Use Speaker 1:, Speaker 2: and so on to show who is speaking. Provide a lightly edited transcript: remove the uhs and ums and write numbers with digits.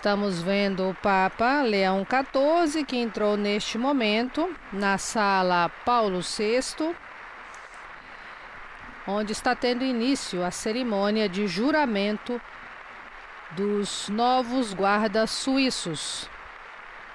Speaker 1: Estamos vendo o Papa Leão XIV, que entrou neste momento na sala Paulo VI, onde está tendo início a cerimônia de juramento dos novos guardas suíços.